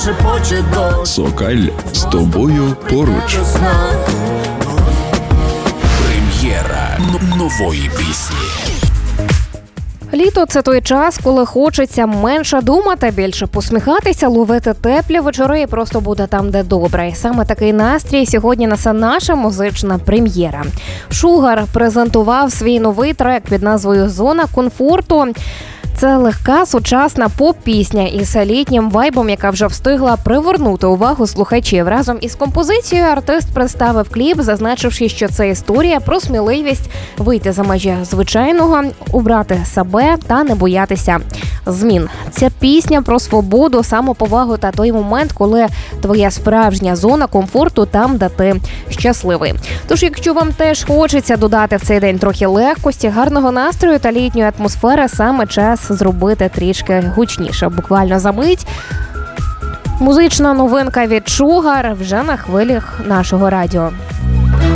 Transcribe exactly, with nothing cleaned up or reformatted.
Сокаль з тобою поруч. Прем'єра нової пісні. Літо – це той час, коли хочеться менше думати, більше посміхатися, ловити теплі вечори і просто бути там, де добре. І саме такий настрій сьогодні несе наша музична прем'єра. Шугар презентував свій новий трек під назвою «Зона комфорту». Це легка, сучасна поп-пісня із літнім вайбом, яка вже встигла привернути увагу слухачів. Разом із композицією артист представив кліп, зазначивши, що це історія про сміливість вийти за межі звичайного, обрати себе та не боятися змін. Ця пісня про свободу, самоповагу та той момент, коли твоя справжня зона комфорту там, де ти щасливий. Тож, якщо вам теж хочеться додати в цей день трохи легкості, гарного настрою та літньої атмосфери, саме час зробити трішки гучніше. Буквально за мить музична новинка від Шугар вже на хвилях нашого радіо.